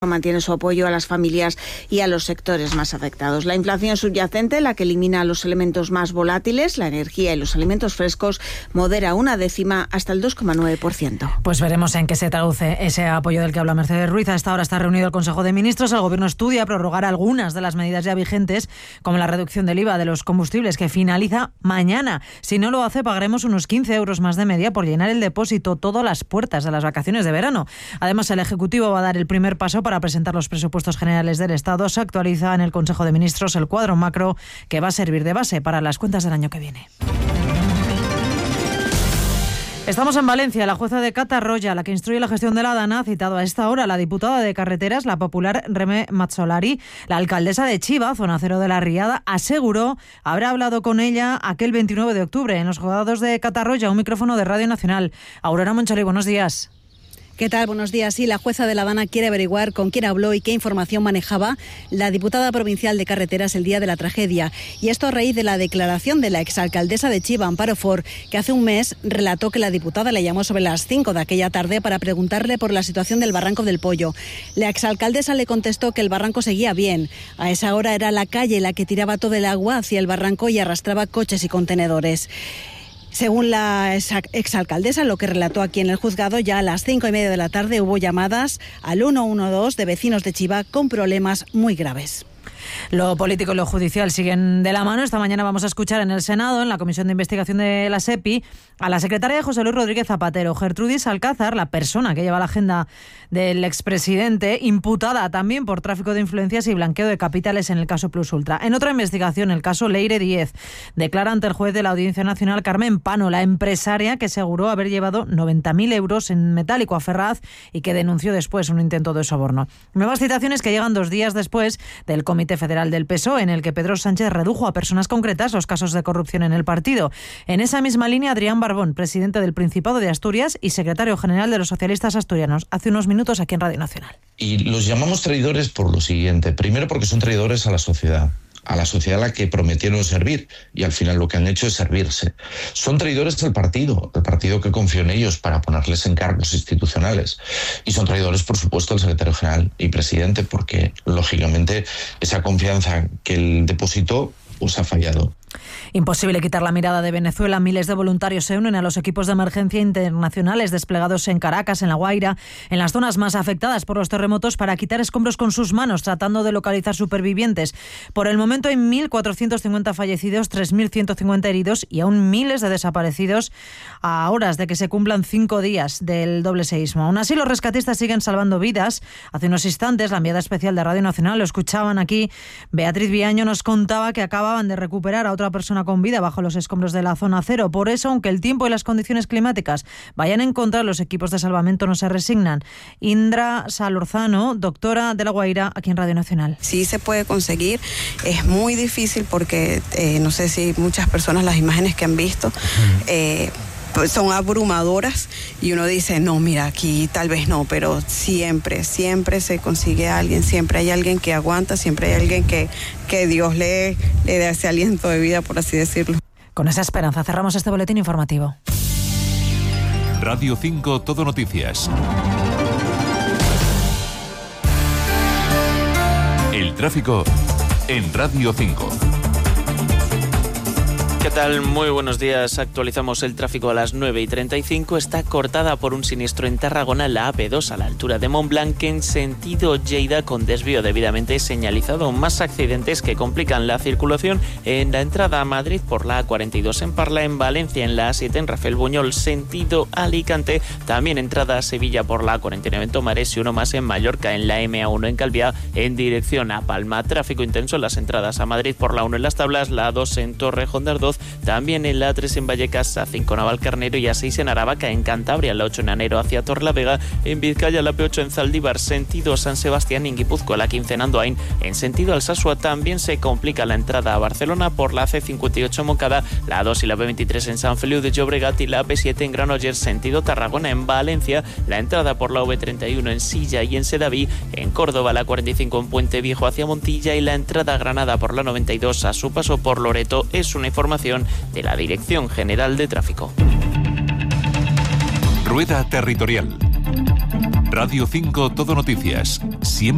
mantiene su apoyo a las familias y a los sectores más afectados. La inflación subyacente, la que elimina los elementos más volátiles, la energía y los alimentos frescos, modera 1/10 hasta el 2,9%. Pues veremos en qué se traduce ese apoyo del que habla Mercedes Ruiz. A esta hora está reunido el Consejo de Ministros. El Gobierno estudia prorrogar algunas de las medidas ya vigentes, como la reducción del IVA de los combustibles, que finaliza mañana. Si no lo hace, pagaremos unos 15 euros más de media por llenar el depósito todas las puertas de las vacaciones de verano. Además, el Ejecutivo va a dar el primer paso para presentar los presupuestos generales del Estado. Se actualiza en el Consejo de Ministros el cuadro macro que va a servir de base para las cuentas del año que viene. Estamos en Valencia. La jueza de Catarroja, la que instruye la gestión de la DANA, ha citado a esta hora a la diputada de Carreteras, la popular Reme Mazzolari. La alcaldesa de Chiva, zona cero de la Riada, aseguró habrá hablado con ella aquel 29 de octubre en los juzgados de Catarroja. Un micrófono de Radio Nacional. Aurora Moncholi, buenos días. ¿Qué tal? Buenos días. Sí, la jueza de La Habana quiere averiguar con quién habló y qué información manejaba la diputada provincial de Carreteras el día de la tragedia. Y esto a raíz de la declaración de la exalcaldesa de Chiva, Amparo Fort, que hace un mes relató que la diputada le llamó sobre las 5 de aquella tarde para preguntarle por la situación del Barranco del Pollo. La exalcaldesa le contestó que el barranco seguía bien. A esa hora era la calle la que tiraba todo el agua hacia el barranco y arrastraba coches y contenedores. Según la exalcaldesa, lo que relató aquí en el juzgado, ya a las 5:30 de la tarde hubo llamadas al 112 de vecinos de Chiva con problemas muy graves. Lo político y lo judicial siguen de la mano. Esta mañana vamos a escuchar en el Senado, en la Comisión de Investigación de la SEPI, a la secretaria de José Luis Rodríguez Zapatero, Gertrudis Alcázar, la persona que lleva la agenda del expresidente, imputada también por tráfico de influencias y blanqueo de capitales en el caso Plus Ultra. En otra investigación, el caso Leire Díez, declara ante el juez de la Audiencia Nacional Carmen Pano, la empresaria que aseguró haber llevado 90.000 euros en metálico a Ferraz y que denunció después un intento de soborno. Nuevas citaciones que llegan 2 días después del Comité Federal del PSOE, en el que Pedro Sánchez redujo a personas concretas los casos de corrupción en el partido. En esa misma línea, Adrián Barbón, presidente del Principado de Asturias y secretario general de los socialistas asturianos, hace unos minutos aquí en Radio Nacional. Y los llamamos traidores por lo siguiente. Primero, porque son traidores a la sociedad a la que prometieron servir, y al final lo que han hecho es servirse. Son traidores al partido que confió en ellos para ponerles en cargos institucionales. Y son traidores, por supuesto, al secretario general y presidente, porque, lógicamente, esa confianza que él depositó pues ha fallado. Imposible quitar la mirada de Venezuela. Miles de voluntarios se unen a los equipos de emergencia internacionales desplegados en Caracas, en La Guaira, en las zonas más afectadas por los terremotos, para quitar escombros con sus manos, tratando de localizar supervivientes. Por el momento hay 1.450 fallecidos, 3.150 heridos y aún miles de desaparecidos a horas de que se cumplan 5 días del doble seísmo. Aún así, los rescatistas siguen salvando vidas. Hace unos instantes, la enviada especial de Radio Nacional, lo escuchaban aquí, Beatriz Viaño, nos contaba que acababan de recuperar a otra persona con vida bajo los escombros de la zona cero. Por eso, aunque el tiempo y las condiciones climáticas vayan en contra, los equipos de salvamento no se resignan. Indra Salorzano, doctora de La Guaira, aquí en Radio Nacional. Sí se puede conseguir, es muy difícil porque no sé si muchas personas las imágenes que han visto pues son abrumadoras y uno dice, no, mira, aquí tal vez no, pero siempre se consigue a alguien, siempre hay alguien que aguanta, siempre hay alguien que Dios le dé ese aliento de vida, por así decirlo. Con esa esperanza cerramos este boletín informativo. Radio 5 Todo Noticias. El tráfico en Radio 5. ¿Qué tal? Muy buenos días. Actualizamos el tráfico a las 9:35. Está cortada por un siniestro en Tarragona en la AP2 a la altura de Montblanc en sentido Lleida, con desvío debidamente señalizado. Más accidentes que complican la circulación en la entrada a Madrid por la A42 en Parla, en Valencia en la A7 en Rafael Buñol sentido Alicante. También entrada a Sevilla por la A49 en Tomares y uno más en Mallorca en la MA1 en Calviá en dirección a Palma. Tráfico intenso en las entradas a Madrid por la 1 en Las Tablas, la A2 en Torrejón de Ardoz, también en la A3 en Vallecas, A5 Navalcarnero y A6 en Aravaca, en Cantabria, la 8 en Anero hacia Torlavega, en Vizcaya la P8 en Zaldívar, sentido San Sebastián, y en Guipúzcoa la 15 en Andoain, en sentido Alsasua. También se complica la entrada a Barcelona por la C58 en Moncada, la A2 y la B23 en San Feliu de Llobregat y la B7 en Granollers, sentido Tarragona. En Valencia, la entrada por la V31 en Silla y en Sedaví, en Córdoba la 45 en Puente Viejo hacia Montilla y la entrada a Granada por la 92 a su paso por Loreto. Es una información de la Dirección General de Tráfico. Rueda Territorial. Radio 5 Todo Noticias. Siempre